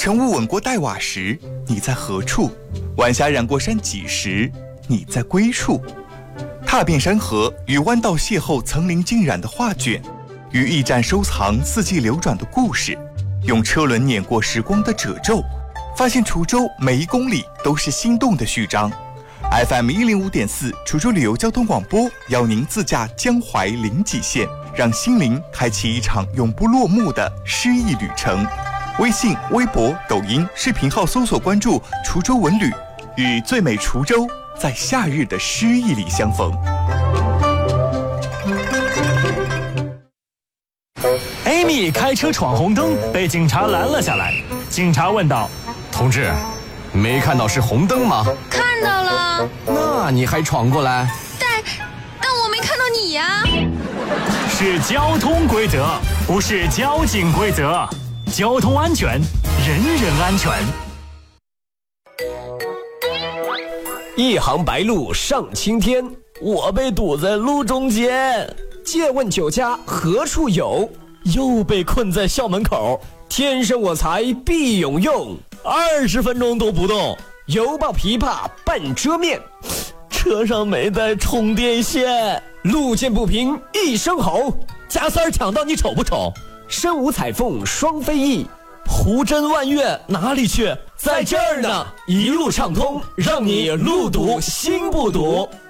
晨雾吻过黛瓦时，你在何处？晚霞染过山脊时，你在归处。踏遍山河，与弯道邂逅层林尽染的画卷，与驿站收藏四季流转的故事，用车轮碾过时光的褶皱，发现滁州每一公里都是心动的序章。FM 105.4滁州旅游交通广播邀您自驾江淮临济线，让心灵开启一场永不落幕的诗意旅程。微信、微博、抖音视频号搜索关注滁州文旅，与最美滁州在夏日的诗意里相逢。 Amy 开车闯红灯，被警察拦了下来。警察问道：“ 同志，没看到是红灯吗？” 看到了。 那你还闯过来？ 但我没看到你呀。 是交通规则，不是交警规则。交通安全，人人安全。 一行白鹭上青天，我被堵在路中间。借问酒家何处有？又被困在校门口。天生我材必有用，20分钟都不动，犹抱琵琶半遮面。车上没带充电线，路见不平一声吼。加塞抢到你丑不丑？身无彩凤双飞翼，胡真万月哪里去？在这儿呢，一路畅通，让你路堵心不堵。